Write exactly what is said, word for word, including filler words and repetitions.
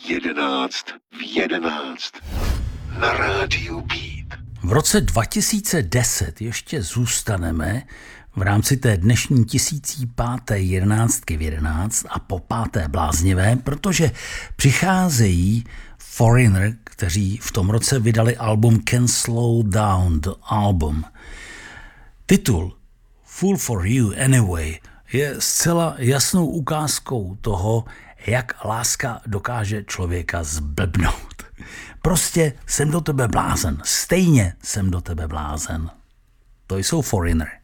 Jedenáct v jedenáct na rádiu Beat. V roce dva tisíce deset ještě zůstaneme v rámci té dnešní tisící páté jedenáctky v jedenáct a po páté bláznivé, protože přicházejí Foreigner, kteří v tom roce vydali album Can't Slow Down the Album. Titul Fool for You Anyway je zcela jasnou ukázkou toho, jak láska dokáže člověka zblbnout. Prostě jsem do tebe blázen, stejně jsem do tebe blázen. To jsou Foreigner.